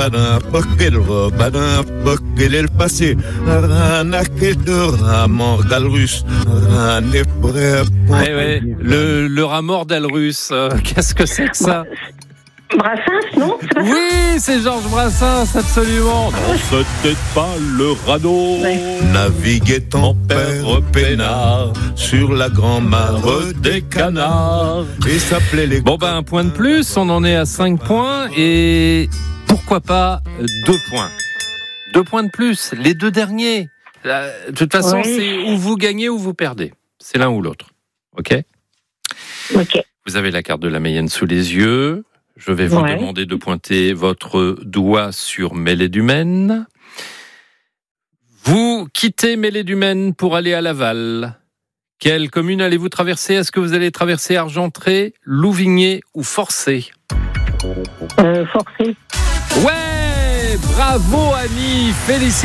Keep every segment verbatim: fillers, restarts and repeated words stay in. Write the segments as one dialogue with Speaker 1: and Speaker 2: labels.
Speaker 1: Rabana, Poquel, Rabana, Poquel, el passé, Rana, Kedora, Mordalrus, Rane, Prep.
Speaker 2: Eh ouais, le, le rat mort d'Alrus, euh, qu'est-ce que c'est que ça?
Speaker 3: Brassens, non? C'est pas ça?
Speaker 2: Oui, c'est Georges Brassens, absolument. Non, c'était pas le radeau.
Speaker 3: Ouais.
Speaker 1: Naviguait en père peinard sur la grand-mare des canards et s'appelait les...
Speaker 2: Bon ben un point de plus, on en est à cinq points et pourquoi pas deux points. Deux points de plus, les deux derniers. De toute façon,
Speaker 3: Oui.
Speaker 2: c'est ou vous gagnez ou vous perdez. C'est l'un ou l'autre. Ok ?
Speaker 3: Ok.
Speaker 2: Vous avez la carte de la Mayenne sous les yeux. Je vais vous
Speaker 3: Ouais.
Speaker 2: demander de pointer votre doigt sur Mêlée du Maine. Vous quittez Mêlée du Maine pour aller à Laval. Quelle commune allez-vous traverser ? Est-ce que vous allez traverser Argentré, Louvigné ou Forcé ?
Speaker 3: Euh, forcé.
Speaker 2: Ouais ! Bravo Annie ! Félicitations !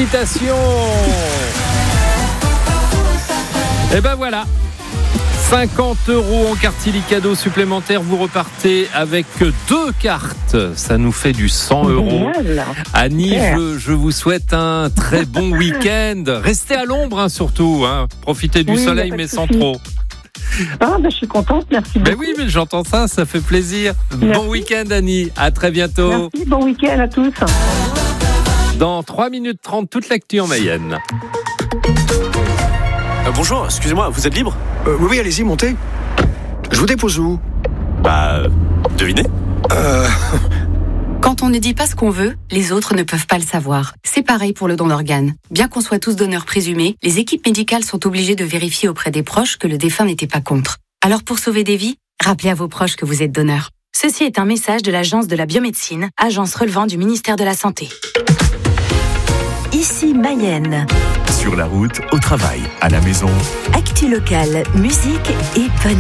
Speaker 2: Et ben voilà, cinquante euros en cartilly cadeau supplémentaire. Vous repartez avec deux cartes. Ça nous fait du cent euros.
Speaker 3: Génial.
Speaker 2: Annie,
Speaker 3: Super.
Speaker 2: je, je vous souhaite un très bon week-end. Restez à l'ombre hein, surtout. Hein. Profitez du
Speaker 3: Oui,
Speaker 2: soleil,
Speaker 3: y a pas de
Speaker 2: mais sans
Speaker 3: souci.
Speaker 2: trop.
Speaker 3: Ah, ben, je suis contente, merci
Speaker 2: Ben
Speaker 3: beaucoup.
Speaker 2: oui, mais j'entends ça, ça fait plaisir.
Speaker 3: Merci.
Speaker 2: Bon week-end Annie. À très bientôt.
Speaker 3: Merci, bon week-end à tous.
Speaker 2: Dans trois minutes trente, toute l'actu en Mayenne.
Speaker 4: Euh, bonjour, excusez-moi, vous êtes libre ?
Speaker 5: Euh, oui, oui, allez-y, montez. Je vous dépose où ?
Speaker 4: Bah, euh, devinez.
Speaker 5: Euh...
Speaker 6: Quand on ne dit pas ce qu'on veut, les autres ne peuvent pas le savoir. C'est pareil pour le don d'organes. Bien qu'on soit tous donneurs présumés, les équipes médicales sont obligées de vérifier auprès des proches que le défunt n'était pas contre. Alors pour sauver des vies, rappelez à vos proches que vous êtes donneur. Ceci est un message de l'Agence de la biomédecine, agence relevant du ministère de la Santé.
Speaker 7: Ici Mayenne.
Speaker 8: Sur la route, au travail, à la maison.
Speaker 7: Actu locale, musique et bonne